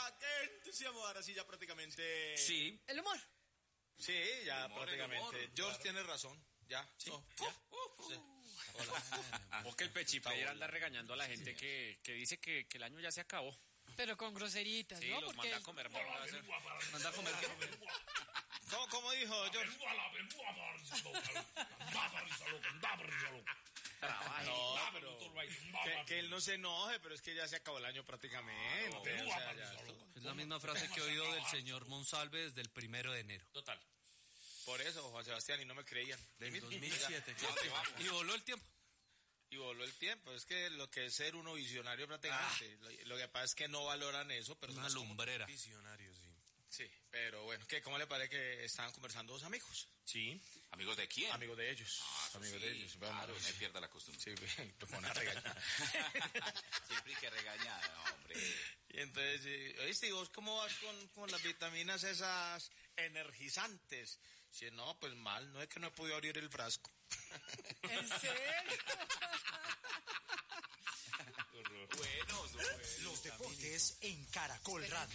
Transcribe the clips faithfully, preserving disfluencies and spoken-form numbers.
ya, qué entusiasmo, ahora sí ya prácticamente... Sí. El humor. Sí, ya El humor, prácticamente. el humor, George claro. tiene razón, ya. Sí, No, ya. uh, uh, Sí. uh. Hola. O que el Pechiplayer Está anda regañando a la gente que, que dice que, que el año ya se acabó. Pero con groseritas, Sí, ¿no? los Porque manda a comer manga. Manda a comer. ¿Cómo, cómo dijo George? No, pero que, que él no se enoje, pero es que ya se acabó el año prácticamente. O sea, ya esto- Es la misma frase que he oído del señor Monsalve desde el primero de enero. Total. por eso, Juan Sebastián, y no me creían. Del dos mil siete. Vamos. Y voló el tiempo. Y voló el tiempo. Es que lo que es ser uno visionario prácticamente. Lo, lo que pasa es que no valoran eso, pero Una lumbrera. Visionario, sí. sí, pero bueno, ¿qué? ¿Cómo le parece que estaban conversando dos amigos? Sí. ¿Amigos de quién? Amigos de ellos. Ah, eso amigos sí, de ellos. Bueno, claro, pues, no pierda la costumbre. sí, me pone a regañar. Siempre hay que regañar, hombre. Y entonces, eh, oíste, ¿y vos cómo vas con, con las vitaminas esas energizantes? Si no, pues mal, no es que no he podido abrir el frasco. ¿En serio? Buenos, buenos. Los deportes en Caracol Radio.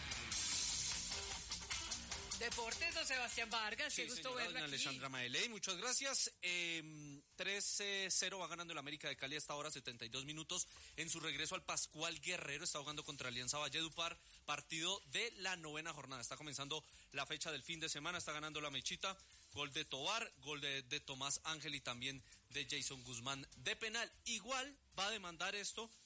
Deportes, don Sebastián Vargas, qué Sí, gusto señora verla doña aquí. Alexandra Maeley, muchas gracias. Eh, tres cero va ganando el América de Cali hasta ahora, setenta y dos minutos. En su regreso al Pascual Guerrero, está jugando contra Alianza Valledupar, partido de la novena jornada. Está comenzando la fecha del fin de semana, está ganando la Mechita. Gol de Tobar, gol de, de Tomás Ángel y también de Jason Guzmán de penal. Igual va a demandar esto